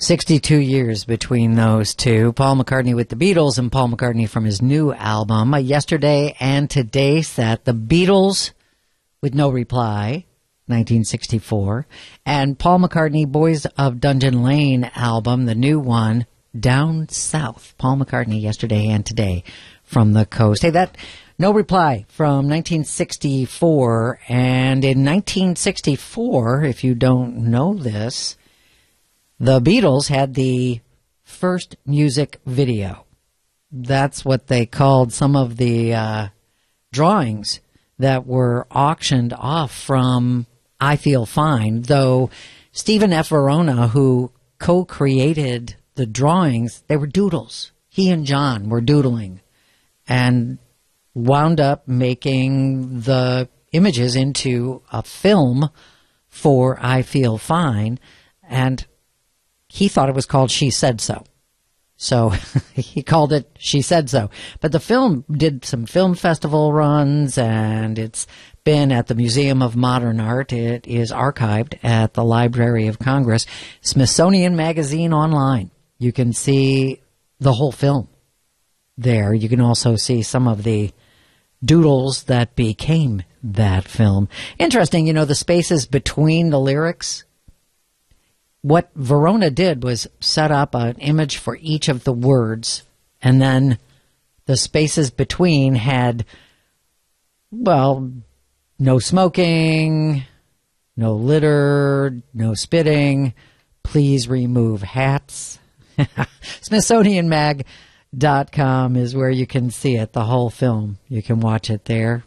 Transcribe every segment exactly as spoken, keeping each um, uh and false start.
sixty-two years between those two. Paul McCartney with the Beatles and Paul McCartney from his new album, a Yesterday and Today set. The Beatles with No Reply, nineteen sixty-four. And Paul McCartney, Boys of Dungeon Lane album, the new one, Down South. Paul McCartney, Yesterday and Today from the coast. Hey, that No Reply from nineteen sixty-four. And in nineteen sixty-four, if you don't know this, the Beatles had the first music video. That's what they called some of the uh, drawings that were auctioned off from I Feel Fine, though Stephen F. Verona, who co-created the drawings, they were doodles. He and John were doodling and wound up making the images into a film for I Feel Fine, and he thought it was called She Said So. So he called it She Said So. But the film did some film festival runs, and it's been at the Museum of Modern Art. It is archived at the Library of Congress. Smithsonian Magazine online. You can see the whole film there. You can also see some of the doodles that became that film. Interesting, you know, the spaces between the lyrics. What Verona did was set up an image for each of the words, and then the spaces between had, well, no smoking, no litter, no spitting, please remove hats. Smithsonian Mag dot com is where you can see it, the whole film. You can watch it there.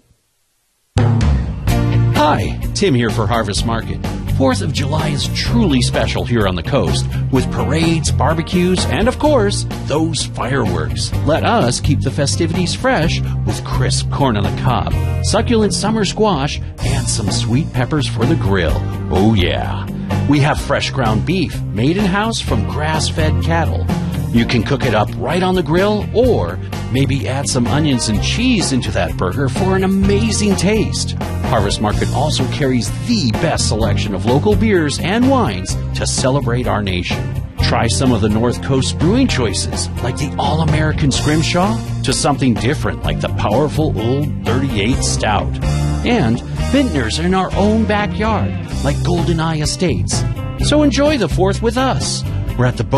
Hi, Tim here for Harvest Market. fourth of July is truly special here on the coast, with parades, barbecues, and of course, those fireworks. Let us keep the festivities fresh with crisp corn on the cob, succulent summer squash, and some sweet peppers for the grill. Oh yeah. We have fresh ground beef, made in-house from grass-fed cattle. You can cook it up right on the grill, or maybe add some onions and cheese into that burger for an amazing taste. Harvest Market also carries the best selection of local beers and wines to celebrate our nation. Try some of the North Coast brewing choices, like the All-American Scrimshaw, to something different like the powerful Old thirty-eight Stout. And vintners in our own backyard, like Golden Eye Estates. So enjoy the fourth with us. We're at the